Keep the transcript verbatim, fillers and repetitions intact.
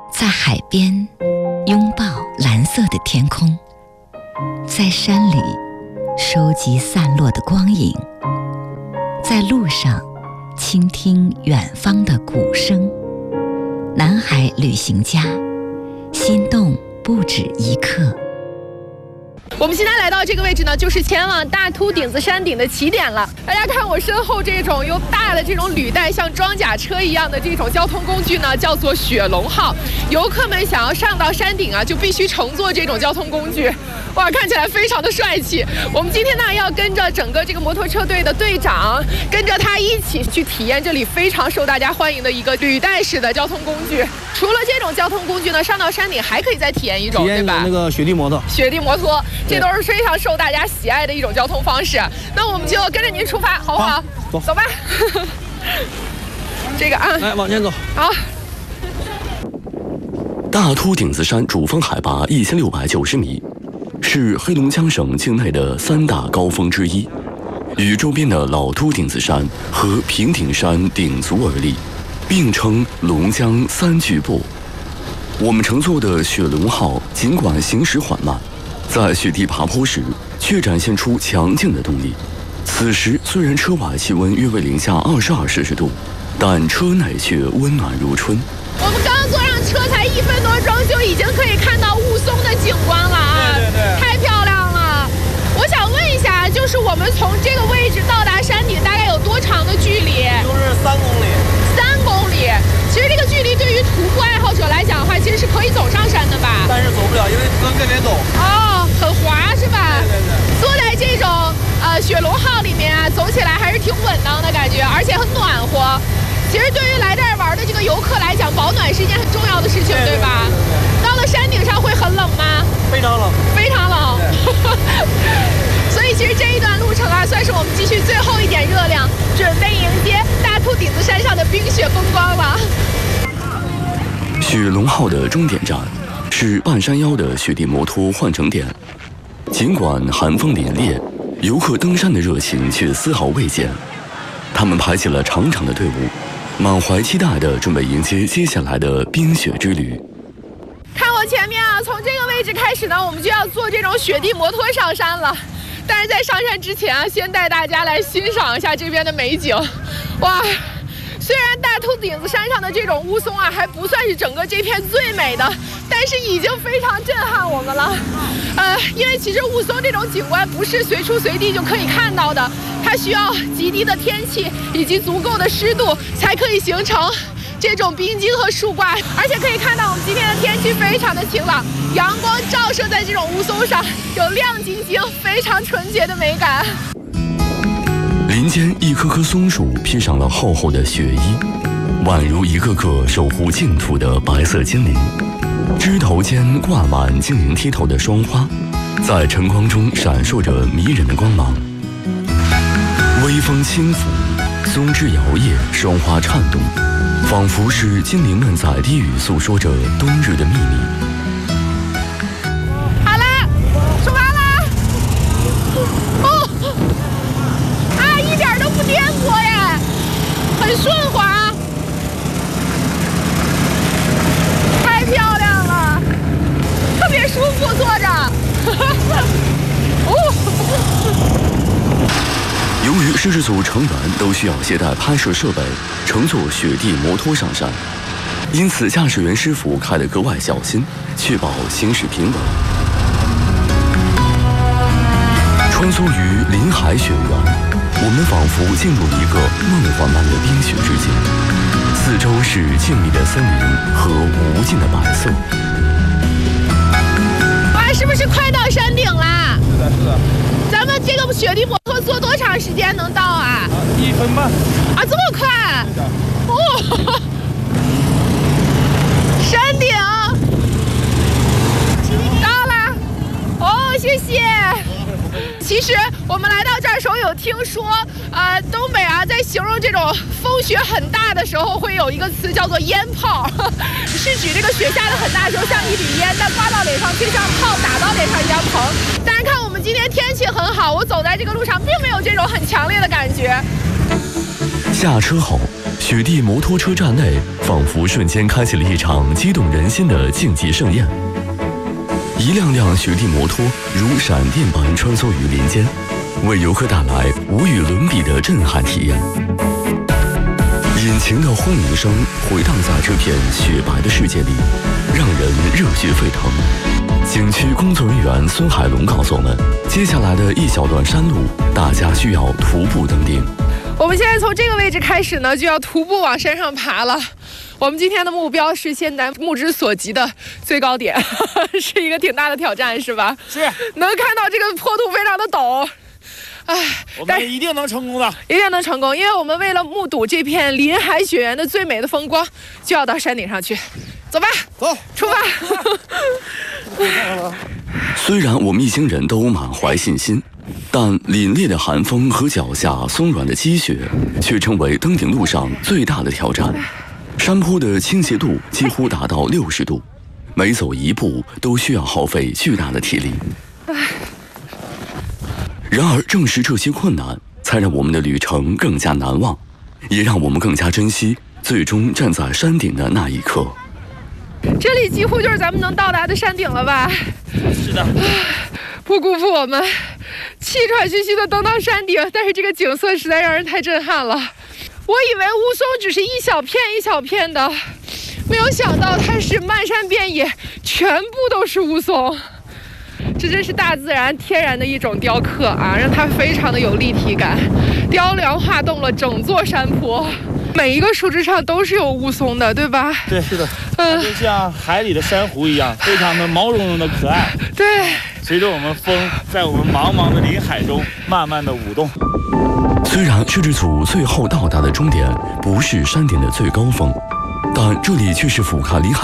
在海边拥抱蓝色的天空，在山里收集散落的光影，在路上倾听远方的鼓声。南海旅行家，心动不止一刻。 我们现在来到这个位置呢，就是前往大秃顶子山顶的起点了。大家看我身后这种又大的这种履带像装甲车一样的这种交通工具呢，叫做雪龙号。游客们想要上到山顶啊，就必须乘坐这种交通工具。哇，看起来非常的帅气。我们今天呢，要跟着整个这个摩托车队的队长，跟着他一起去体验这里非常受大家欢迎的一个履带式的交通工具。除了这种交通工具呢，上到山顶还可以再体验一种， 体验对吧？ 那个雪地摩托。 雪地摩托。这都是非常受大家喜爱的一种交通方式，那我们就跟着您出发，好不好？ 好，走， 走吧。这个啊， 来往前走。 好。 大秃顶子山主峰海拔一千六百九十米，是黑龙江省境内的三大高峰之一，与周边的老秃顶子山和平顶山鼎足而立，并称龙江三巨擘。我们乘坐的雪龙号尽管行驶缓慢，在雪地爬坡时，却展现出强劲的动力。此时虽然车外气温约为零下二十二摄氏度，但车内却温暖如春。 我们刚坐上车才一分多钟，就已经可以看到雾凇的景观了啊！ 对对对， 太漂亮了。我想问一下，就是我们从这个位置到达山顶大概有多长的距离？ 就是三公里。 三公里。其实这个距离对于徒步爱好者来讲的话，其实是可以走上山的吧？ 但是走不了，因为跟跟别走。 哦，很滑是吧？ 对对对。 坐在这种呃雪龙号里面啊，走起来还是挺稳当的感觉，而且很暖和。其实对于来这儿玩的这个游客来讲，保暖是一件很重要的事情， 对, 对吧？对对对。到了山顶上会很冷吗？ 非常冷， 非常冷。所以其实这一段路程啊，算是我们积蓄最后一点热量，准备迎接大秃顶子山上的冰雪风光了。 雪龙号的终点站是半山腰的雪地摩托换乘点。尽管寒风凛冽，游客登山的热情却丝毫未减。他们排起了长长的队伍，满怀期待地准备迎接接下来的冰雪之旅。 看我前面啊，从这个位置开始呢，我们就要坐这种雪地摩托上山了。但是在上山之前啊，先带大家来欣赏一下这边的美景。哇！虽然大秃顶子山上的这种雾凇啊，还不算是整个这片最美的，但是已经非常震撼我们了。呃，因为其实雾凇这种景观不是随处随地就可以看到的，它需要极低的天气以及足够的湿度，才可以形成这种冰晶和树冠。而且可以看到我们今天的天气非常的晴朗，阳光照射在这种雾凇上，有亮晶晶、非常纯洁的美感。 林间一棵棵松树披上了厚厚的雪衣，宛如一个个守护净土的白色精灵。枝头间挂满晶莹剔透的霜花，在晨光中闪烁着迷人的光芒。微风轻拂，松枝摇曳，霜花颤动，仿佛是精灵们在低语诉说着冬日的秘密。 好啦，出发啦！哦，啊，一点都不颠簸耶，很顺滑，太漂亮了，特别舒服坐着。哦。 由于摄制组成员都需要携带拍摄设备，乘坐雪地摩托上山，因此驾驶员师傅开得格外小心，确保行驶平稳。穿梭于林海雪原，我们仿佛进入一个梦幻般的冰雪之境，四周是静谧的森林和无尽的白色。 哇，是不是快到山顶啦？ 是的，是的。 咱们这个雪地摩托坐多长时间能到啊？ 一分半。 啊，这么快？哦，山顶到了。哦，谢谢。其实我们来到这儿的时候有听说，呃，东北啊，在形容这种风雪很大的时候，会有一个词叫做烟炮，是指这个雪下的很大的时候，像一缕烟，但刮到脸上却像炮打到脸上一样疼。但是看我们今天天气很好，我走在这个路上并没有这种很强烈的感觉。 下车后， 雪地摩托车站内仿佛瞬间开启了一场激动人心的竞技盛宴。一辆辆雪地摩托如闪电般穿梭于林间，为游客带来无与伦比的震撼体验。引擎的轰鸣声回荡在这片雪白的世界里，让人热血沸腾。景区工作人员孙海龙告诉我们，接下来的一小段山路，大家需要徒步登顶。 我们现在从这个位置开始呢，就要徒步往山上爬了。我们今天的目标是现在目之所及的最高点，是一个挺大的挑战，是吧？ 是， 能看到这个坡度非常的陡。哎， 我们一定能成功的， 一定能成功，因为我们为了目睹这片林海雪原的最美的风光，就要到山顶上去。走吧， 走， 出发。 虽然我们一行人都满怀信心，但凛冽的寒风和脚下松软的积雪，却成为登顶路上最大的挑战。山坡的倾斜度几乎达到六十度，每走一步都需要耗费巨大的体力。然而，正是这些困难，才让我们的旅程更加难忘，也让我们更加珍惜最终站在山顶的那一刻。 这里几乎就是咱们能到达的山顶了吧？ 是的， 不辜负我们气喘吁吁的登到山顶，但是这个景色实在让人太震撼了。我以为雾凇只是一小片一小片的，没有想到它是漫山遍野，全部都是雾凇。这真是大自然天然的一种雕刻啊，让它非常的有立体感，雕梁画栋了整座山坡，每一个树枝上都是有雾凇的，对吧？ 对，是的，嗯，就像海里的珊瑚一样，非常的毛茸茸的可爱。 对， 随着我们风在我们茫茫的林海中慢慢的舞动。 虽然摄制组最后到达的终点不是山顶的最高峰，但这里却是俯瞰林海